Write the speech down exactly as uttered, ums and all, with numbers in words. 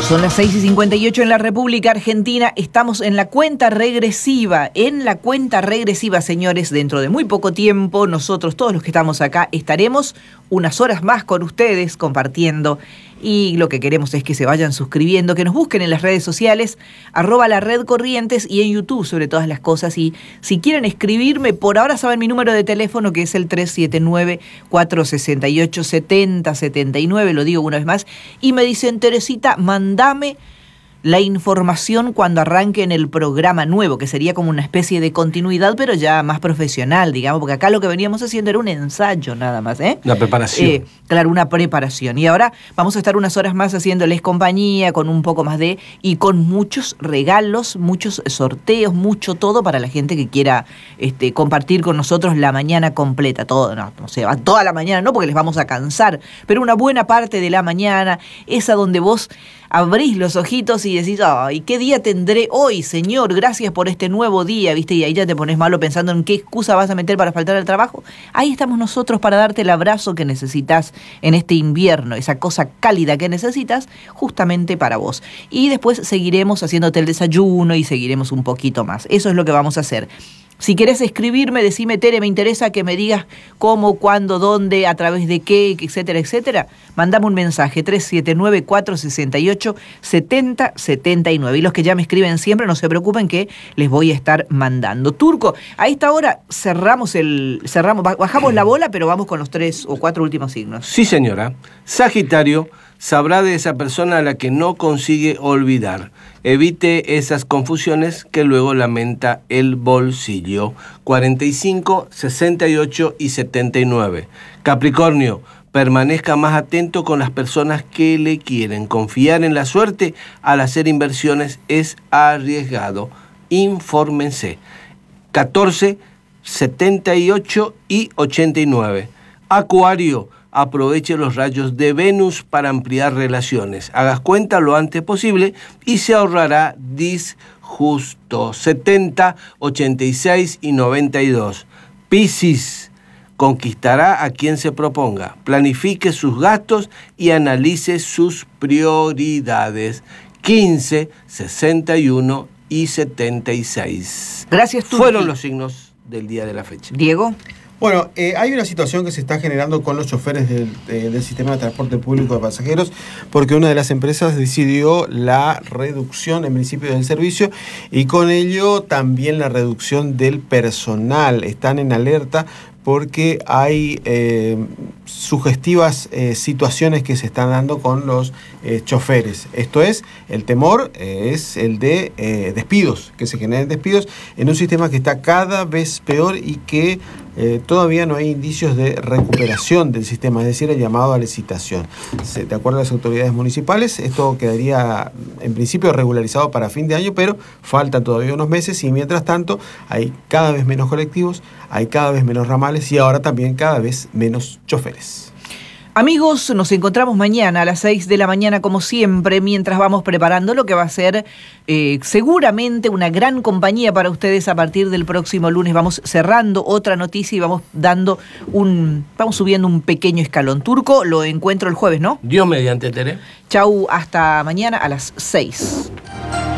Son las seis y cincuenta y ocho en la República Argentina. Estamos en la cuenta regresiva. En la cuenta regresiva, señores, dentro de muy poco tiempo, nosotros, todos los que estamos acá, estaremos unas horas más con ustedes compartiendo. Y lo que queremos es que se vayan suscribiendo, que nos busquen en las redes sociales, arroba la red Corrientes y en YouTube sobre todas las cosas. Y si quieren escribirme, por ahora saben mi número de teléfono, que es el tres siete nueve, cuatro seis ocho, siete cero siete nueve, lo digo una vez más. Y me dicen, Teresita, mandame la información cuando arranquen el programa nuevo, que sería como una especie de continuidad, pero ya más profesional, digamos, porque acá lo que veníamos haciendo era un ensayo nada más, ¿eh? Una preparación. Eh, claro, una preparación. Y ahora vamos a estar unas horas más haciéndoles compañía, con un poco más de... y con muchos regalos, muchos sorteos, mucho todo para la gente que quiera este, compartir con nosotros la mañana completa. Todo, no, no sé, va toda la mañana, no porque les vamos a cansar, pero una buena parte de la mañana, esa donde vos abrís los ojitos y decís, ay, ¿qué día tendré hoy, Señor? Gracias por este nuevo día, ¿viste? Y ahí ya te pones malo pensando en qué excusa vas a meter para faltar al trabajo. Ahí estamos nosotros para darte el abrazo que necesitas en este invierno, esa cosa cálida que necesitas justamente para vos. Y después seguiremos haciéndote el desayuno y seguiremos un poquito más. Eso es lo que vamos a hacer. Si querés escribirme, decime, Tere, me interesa que me digas cómo, cuándo, dónde, a través de qué, etcétera, etcétera. Mandame un mensaje, tres siete nueve, cuatro seis ocho, siete cero siete nueve. Y los que ya me escriben siempre, no se preocupen que les voy a estar mandando. Turco, a esta hora cerramos el, cerramos, bajamos la bola, pero vamos con los tres o cuatro últimos signos. Sí, señora. Sagitario, sabrá de esa persona a la que no consigue olvidar. Evite esas confusiones que luego lamenta el bolsillo. cuarenta y cinco, sesenta y ocho y setenta y nueve. Capricornio, permanezca más atento con las personas que le quieren. Confiar en la suerte al hacer inversiones es arriesgado. Infórmense. catorce, setenta y ocho y ochenta y nueve. Acuario, aproveche los rayos de Venus para ampliar relaciones. Hagas cuenta lo antes posible y se ahorrará disgusto. setenta, ochenta y seis y noventa y dos. Piscis, conquistará a quien se proponga. Planifique sus gastos y analice sus prioridades. quince, sesenta y uno y setenta y seis. Gracias, Turqui. Fueron los signos del día de la fecha. Diego. Bueno, eh, hay una situación que se está generando con los choferes del, de, del sistema de transporte público de pasajeros, porque una de las empresas decidió la reducción en principio del servicio y con ello también la reducción del personal. Están en alerta porque hay eh, sugestivas eh, situaciones que se están dando con los eh, choferes. Esto es, el temor eh, es el de eh, despidos, que se generen despidos en un sistema que está cada vez peor y que eh, todavía no hay indicios de recuperación del sistema, es decir, el llamado a licitación. Se, de acuerdo a las autoridades municipales, esto quedaría en principio regularizado para fin de año, pero faltan todavía unos meses y mientras tanto hay cada vez menos colectivos, hay cada vez menos ramales y ahora también cada vez menos choferes. Amigos, nos encontramos mañana a las seis de la mañana como siempre, mientras vamos preparando lo que va a ser eh, seguramente una gran compañía para ustedes a partir del próximo lunes. Vamos cerrando otra noticia y vamos dando un, vamos subiendo un pequeño escalón. Turco, lo encuentro el jueves, ¿no? Dios mediante, Tere. Chau, hasta mañana a las seis.